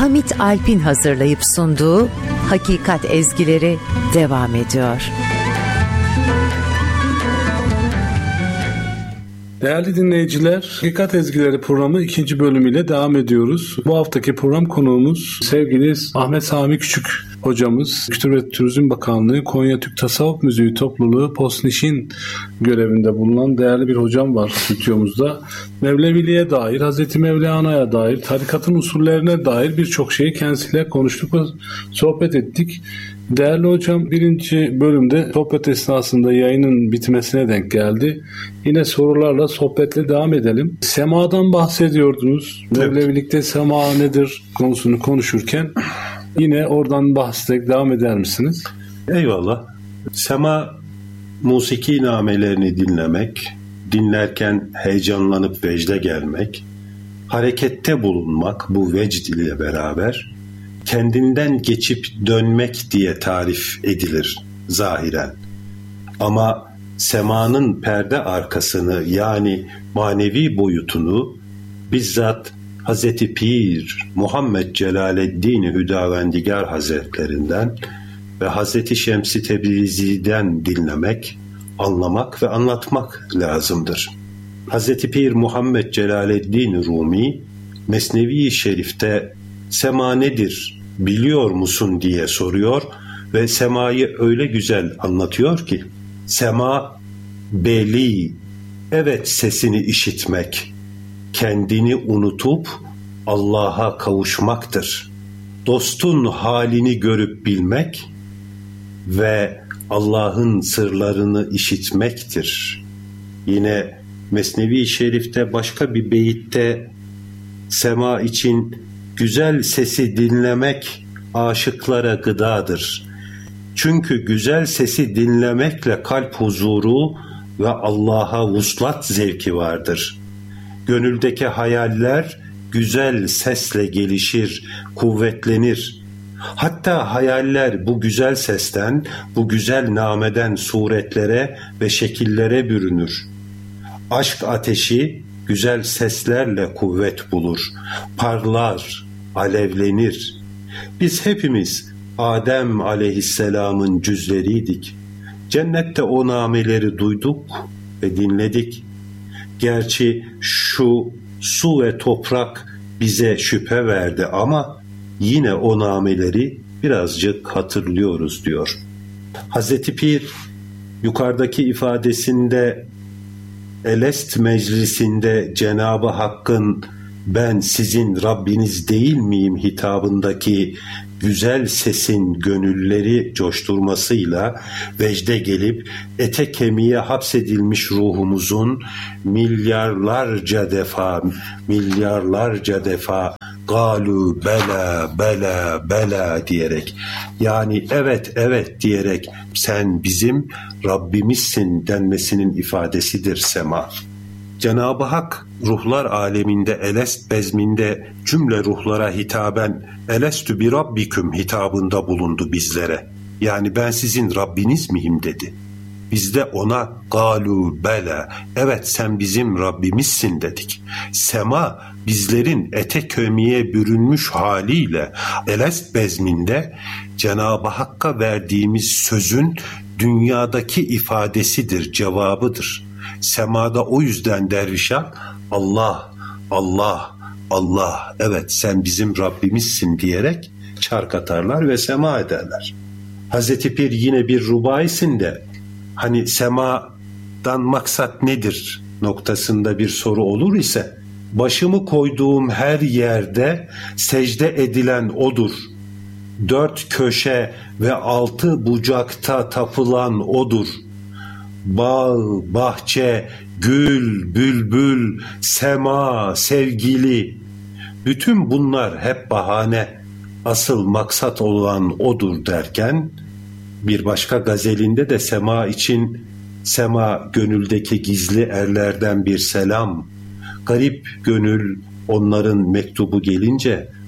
Hamit Alp'in hazırlayıp sunduğu Hakikat Ezgileri devam ediyor. Değerli dinleyiciler, Hakikat Ezgileri programı 2. bölümüyle devam ediyoruz. Bu haftaki program konuğumuz sevgili Ahmet Sami Küçük hocamız. Kültür ve Turizm Bakanlığı Konya Türk Tasavvuf Müziği Topluluğu Posnişin görevinde bulunan değerli bir hocam var stüdyomuzda. Mevleviliğe dair, Hazreti Mevlana'ya dair, tarikatın usullerine dair birçok şeyi kendisiyle konuştuk ve sohbet ettik. Değerli hocam, 1. bölümde sohbet esnasında yayının bitmesine denk geldi. Yine sorularla sohbetle devam edelim. Semadan bahsediyordunuz. Evet. Mevlevilikte sema nedir konusunu konuşurken yine oradan bahsederek devam eder misiniz? Eyvallah. Sema, musiki namelerini dinlemek, dinlerken heyecanlanıp vecde gelmek, harekette bulunmak bu vecd ile beraber kendinden geçip dönmek diye tarif edilir zahiren. Ama semanın perde arkasını, yani manevi boyutunu bizzat Hazreti Pir Muhammed Celaleddin Hüdavendigar Hazretlerinden ve Hazreti Şems-i Tebrizi'den dinlemek, anlamak ve anlatmak lazımdır. Hazreti Pir Muhammed Celaleddin Rumi Mesnevi-i Şerif'te sema nedir biliyor musun diye soruyor ve semayı öyle güzel anlatıyor ki, sema beli, evet sesini işitmek, kendini unutup Allah'a kavuşmaktır. Dostun halini görüp bilmek ve Allah'ın sırlarını işitmektir. Yine Mesnevi-i Şerif'te başka bir beyitte sema için güzel sesi dinlemek aşıklara gıdadır. Çünkü güzel sesi dinlemekle kalp huzuru ve Allah'a vuslat zevki vardır. Gönüldeki hayaller güzel sesle gelişir, kuvvetlenir. Hatta hayaller bu güzel sesten, bu güzel nameden suretlere ve şekillere bürünür. Aşk ateşi güzel seslerle kuvvet bulur, parlar, alevlenir. Biz hepimiz Adem aleyhisselamın cüzleriydik. Cennette o nameleri duyduk ve dinledik. Gerçi şu su ve toprak bize şüphe verdi ama yine o nameleri birazcık hatırlıyoruz diyor. Hazreti Pir yukarıdaki ifadesinde Elest meclisinde Cenab-ı Hakk'ın ben sizin Rabbiniz değil miyim hitabındaki güzel sesin gönülleri coşturmasıyla vecde gelip ete kemiğe hapsedilmiş ruhumuzun milyarlarca defa galu bela bela bela diyerek, yani evet evet diyerek sen bizim Rabbimizsin denmesinin ifadesidir sema. Cenab-ı Hak ruhlar aleminde elest bezminde cümle ruhlara hitaben elestü bi rabbiküm hitabında bulundu bizlere. Yani ben sizin Rabbiniz miyim dedi. Biz de ona galu bela, evet sen bizim Rabbimizsin dedik. Sema bizlerin ete kemiğe bürünmüş haliyle elest bezminde Cenab-ı Hakk'a verdiğimiz sözün dünyadaki ifadesidir, cevabıdır. Semada o yüzden dervişler Allah, Allah, Allah, evet sen bizim Rabbimizsin diyerek çark atarlar ve sema ederler. Hazreti Pir yine bir rubaisinde hani semadan maksat nedir noktasında bir soru olur ise, başımı koyduğum her yerde secde edilen odur. 4 köşe ve 6 bucakta tapılan odur. Bağ, bahçe, gül, bülbül, sema, sevgili, bütün bunlar hep bahane, asıl maksat olan odur derken, bir başka gazelinde de sema için, sema gönüldeki gizli erlerden bir selam, garip gönül onların mektubu gelince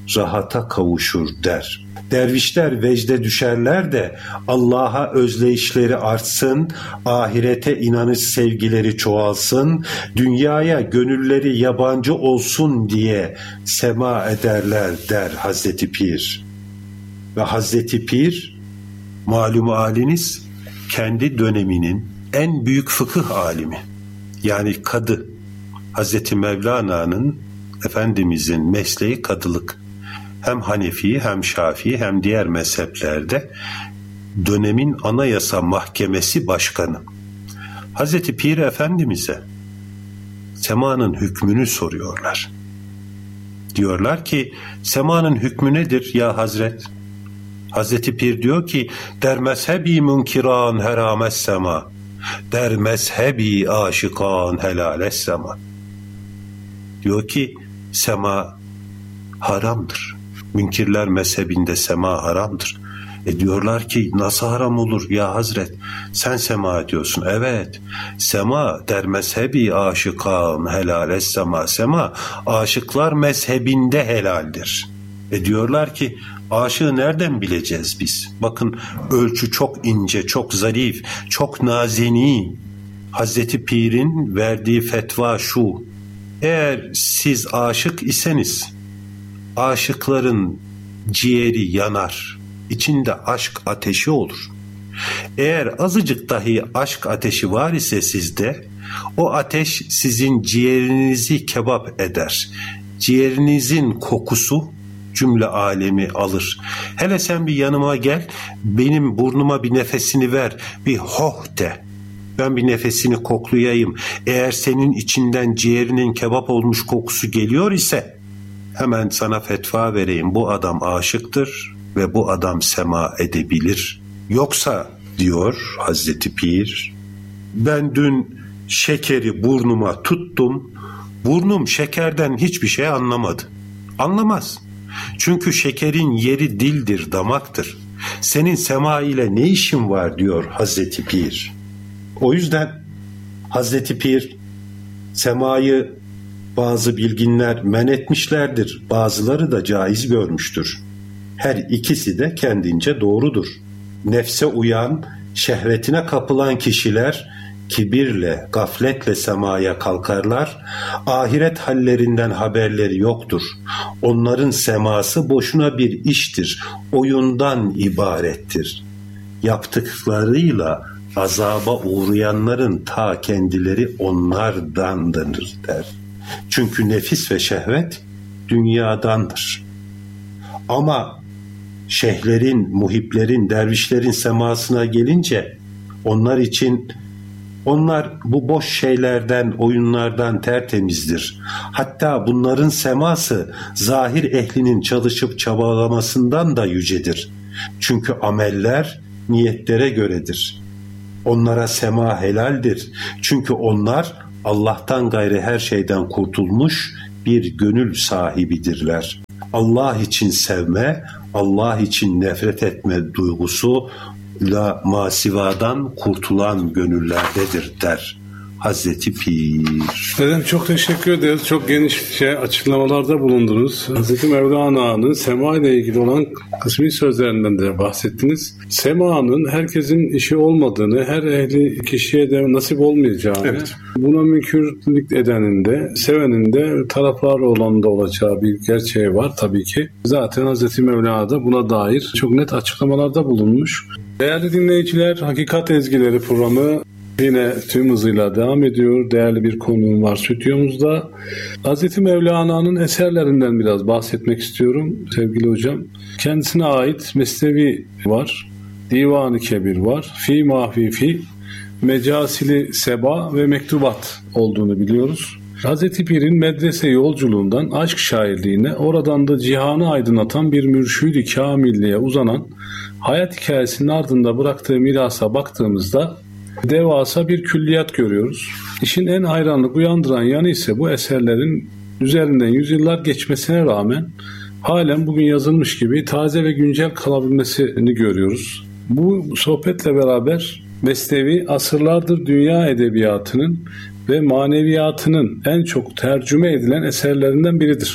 rahata kavuşur der. Dervişler vecde düşerler de Allah'a özleyişleri artsın, ahirete inanış sevgileri çoğalsın, dünyaya gönülleri yabancı olsun diye sema ederler der Hazreti Pir. Ve Hazreti Pir, malum haliniz, kendi döneminin en büyük fıkıh alimi, yani kadı. Hazreti Mevlana'nın, Efendimizin mesleği kadılık. Hem Hanefi hem Şafii hem diğer mezheplerde dönemin anayasa mahkemesi başkanı. Hazreti Pir Efendimiz'e semanın hükmünü soruyorlar. Diyorlar ki, semanın hükmü nedir ya Hazret? Hazreti Pir diyor ki, der mezhebi münkiran herames sema, der mezhebi aşıkan helales sema. Diyor ki, sema haramdır. Münkirler mezhebinde sema haramdır. Diyorlar ki, nasıl haram olur ya Hazret? Sen sema diyorsun. Evet, sema der mezhebi aşıkan helales sema. Sema aşıklar mezhebinde helaldir. Diyorlar ki, aşığı nereden bileceğiz biz? Bakın, ölçü çok ince, çok zarif, çok nazeni. Hazreti Pir'in verdiği fetva şu: eğer siz aşık iseniz, aşıkların ciğeri yanar, içinde aşk ateşi olur. Eğer azıcık dahi aşk ateşi var ise sizde, o ateş sizin ciğerinizi kebap eder. Ciğerinizin kokusu cümle alemi alır. Hele sen bir yanıma gel, benim burnuma bir nefesini ver, bir hoh de. Ben bir nefesini koklayayım. Eğer senin içinden ciğerinin kebap olmuş kokusu geliyor ise, hemen sana fetva vereyim, bu adam aşıktır ve bu adam sema edebilir. Yoksa, diyor Hazreti Pir, ben dün şekeri burnuma tuttum, burnum şekerden hiçbir şey anlamadı. Anlamaz. Çünkü şekerin yeri dildir, damaktır. Senin sema ile ne işin var, diyor Hazreti Pir. O yüzden Hazreti Pir semayı bazı bilginler men etmişlerdir, bazıları da caiz görmüştür. Her ikisi de kendince doğrudur. Nefse uyan, şehvetine kapılan kişiler kibirle, gafletle semaya kalkarlar. Ahiret hallerinden haberleri yoktur. Onların seması boşuna bir iştir, oyundan ibarettir. Yaptıklarıyla azaba uğrayanların ta kendileri onlardandır der. Çünkü nefis ve şehvet dünyadandır. Ama şeyhlerin, muhiplerin, dervişlerin semasına gelince onlar bu boş şeylerden, oyunlardan tertemizdir. Hatta bunların seması zahir ehlinin çalışıp çabalamasından da yücedir. Çünkü ameller niyetlere göredir. Onlara sema helaldir. Çünkü onlar Allah'tan gayrı her şeyden kurtulmuş bir gönül sahibidirler. Allah için sevme, Allah için nefret etme duygusuyla masivadan kurtulan gönüllerdedir der Hazreti Pir. Dedem, çok teşekkür ederiz. Çok geniş açıklamalarda bulundunuz. Hazreti Mevlana'nın sema ile ilgili olan kısmi sözlerinden de bahsettiniz. Semanın herkesin işi olmadığını, her ehli kişiye de nasip olmayacağını, evet, buna münkürlük edenin de, sevenin de tarafları olan da olacağı bir gerçeği var tabii ki. Zaten Hazreti Mevlana da buna dair çok net açıklamalarda bulunmuş. Değerli dinleyiciler, Hakikat Ezgileri programı yine tüm hızıyla devam ediyor. Değerli bir konuğum var stüdyomuzda. Hazreti Mevlana'nın eserlerinden biraz bahsetmek istiyorum sevgili hocam. Kendisine ait Mesnevi var, Divan-ı Kebir var, Fi Mahfifi, Mecasili Seba ve Mektubat olduğunu biliyoruz. Hazreti Pir'in medrese yolculuğundan aşk şairliğine, oradan da cihanı aydınlatan bir mürşid-i kamilliğe uzanan hayat hikayesinin ardında bıraktığı mirasa baktığımızda devasa bir külliyat görüyoruz. İşin en hayranlık uyandıran yanı ise bu eserlerin üzerinden yüzyıllar geçmesine rağmen halen bugün yazılmış gibi taze ve güncel kalabilmesini görüyoruz. Bu sohbetle beraber Mesnevi asırlardır dünya edebiyatının ve maneviyatının en çok tercüme edilen eserlerinden biridir.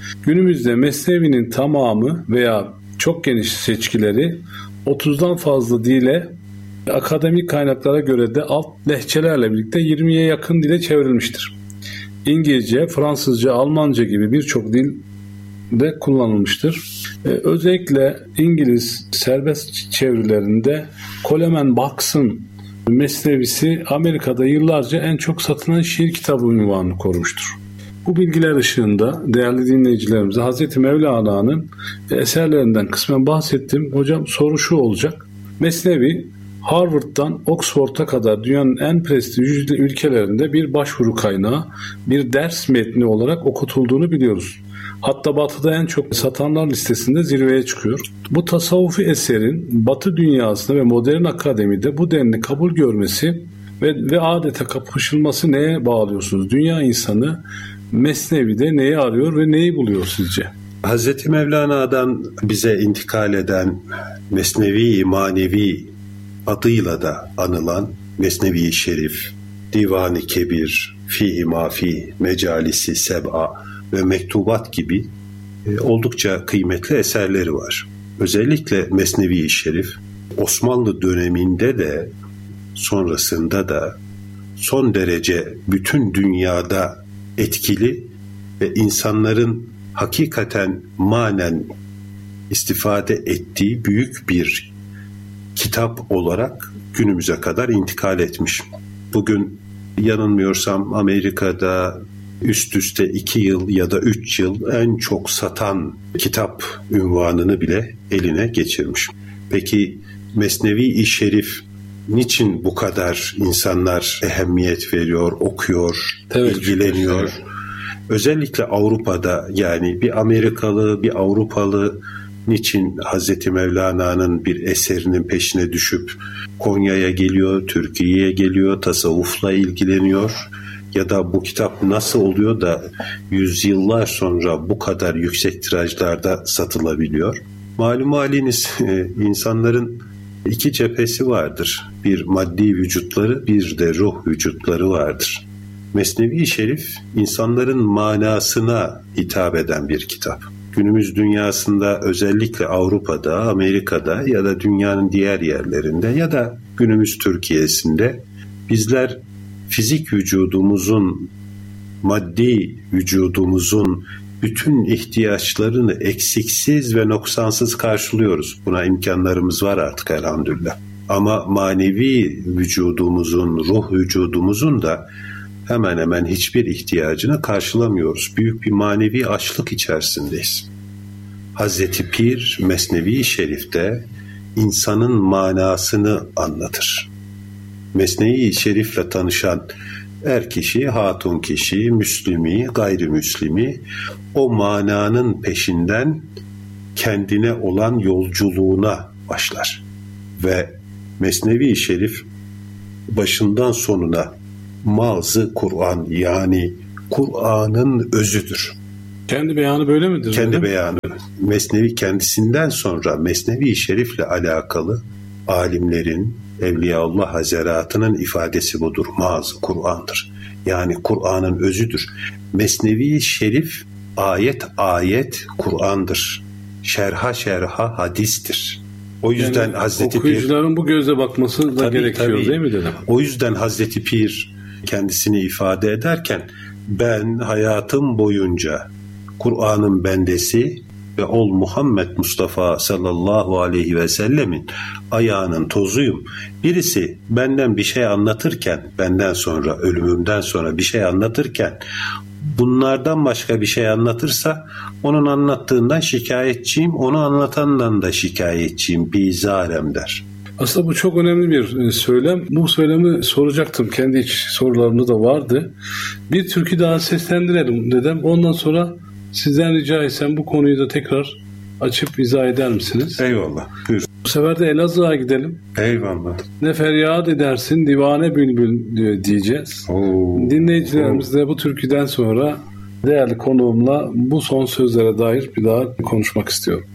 Günümüzde Mesnevi'nin tamamı veya çok geniş seçkileri 30'dan fazla dile, akademik kaynaklara göre de alt lehçelerle birlikte 20'ye yakın dile çevrilmiştir. İngilizce, Fransızca, Almanca gibi birçok dilde kullanılmıştır. Özellikle İngiliz serbest çevirilerinde Coleman Box'ın Mesnevisi Amerika'da yıllarca en çok satılan şiir kitabı unvanını korumuştur. Bu bilgiler ışığında değerli dinleyicilerimize Hz. Mevlana'nın eserlerinden kısmen bahsettim. Hocam soru şu olacak. Mesnevi Harvard'dan Oxford'a kadar dünyanın en prestijli ülkelerinde bir başvuru kaynağı, bir ders metni olarak okutulduğunu biliyoruz. Hatta Batı'da en çok satanlar listesinde zirveye çıkıyor. Bu tasavvufi eserin Batı dünyasında ve modern akademide bu denli kabul görmesi ve adeta kapışılması neye bağlıyorsunuz? Dünya insanı Mesnevi'de neyi arıyor ve neyi buluyor sizce? Hz. Mevlana'dan bize intikal eden Mesnevi Manevi adıyla da anılan Mesnevi Şerif, Divan-ı Kebir, Fihi Mafi, Mecalisi Seb'a ve Mektubat gibi oldukça kıymetli eserleri var. Özellikle Mesnevi Şerif Osmanlı döneminde de sonrasında da son derece bütün dünyada etkili ve insanların hakikaten manen istifade ettiği büyük bir kitap olarak günümüze kadar intikal etmiş. Bugün yanılmıyorsam Amerika'da üst üste 2 yıl ya da 3 yıl en çok satan kitap unvanını bile eline geçirmiş. Peki Mesnevi-i Şerif niçin bu kadar insanlar ehemmiyet veriyor, okuyor, ilgileniyor? Özellikle Avrupa'da, yani bir Amerikalı, bir Avrupalı niçin Hz. Mevlana'nın bir eserinin peşine düşüp Konya'ya geliyor, Türkiye'ye geliyor, tasavvufla ilgileniyor? Ya da bu kitap nasıl oluyor da yüzyıllar sonra bu kadar yüksek tirajlarda satılabiliyor? Malum haliniz, insanların 2 cephesi vardır. Bir maddi vücutları, bir de ruh vücutları vardır. Mesnevi-i Şerif insanların manasına hitap eden bir kitap. Günümüz dünyasında özellikle Avrupa'da, Amerika'da ya da dünyanın diğer yerlerinde ya da günümüz Türkiye'sinde bizler fizik vücudumuzun, maddi vücudumuzun bütün ihtiyaçlarını eksiksiz ve noksansız karşılıyoruz. Buna imkanlarımız var artık elhamdülillah. Ama manevi vücudumuzun, ruh vücudumuzun da hemen hemen hiçbir ihtiyacını karşılamıyoruz. Büyük bir manevi açlık içerisindeyiz. Hazreti Pir Mesnevi Şerif'te insanın manasını anlatır. Mesnevi Şerif'le tanışan er kişi, hatun kişi, Müslimi, gayrimüslimi o mananın peşinden kendine olan yolculuğuna başlar. Ve Mesnevi Şerif başından sonuna mağzı Kur'an, yani Kur'an'ın özüdür. Kendi beyanı böyle midir? Kendi beyanı. Mesnevi kendisinden sonra Mesnevi Şerif'le alakalı alimlerin, Evliyaullah Hazaratının ifadesi budur. Mağzı Kur'an'dır. Yani Kur'an'ın özüdür. Mesnevi Şerif ayet ayet Kur'an'dır. Şerha şerha hadistir. O yüzden yani Hazreti okuyucuların bu gözle bakması da gerekiyor değil mi dedim? O yüzden Hazreti Pir kendisini ifade ederken ben hayatım boyunca Kur'an'ın bendesi ve ol Muhammed Mustafa sallallahu aleyhi ve sellemin ayağının tozuyum. Birisi benden bir şey anlatırken, benden sonra, ölümümden sonra bir şey anlatırken bunlardan başka bir şey anlatırsa onun anlattığından şikayetçiyim, onu anlatandan da şikayetçiyim, bizarem der. Aslında bu çok önemli bir söylem. Bu söylemi soracaktım. Kendi iç sorularımda da vardı. Bir türkü daha seslendirelim dedim. Ondan sonra sizden rica etsem bu konuyu da tekrar açıp izah eder misiniz? Eyvallah. Buyur. Bu sefer de Elazığ'a gidelim. Eyvallah. Ne feryat edersin divane bülbül diyeceğiz. Dinleyicilerimiz de bu türküden sonra değerli konuğumla bu son sözlere dair bir daha konuşmak istiyorum.